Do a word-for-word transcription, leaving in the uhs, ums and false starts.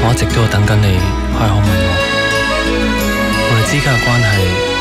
我一直都喺等緊你開口問我，我哋之間嘅關係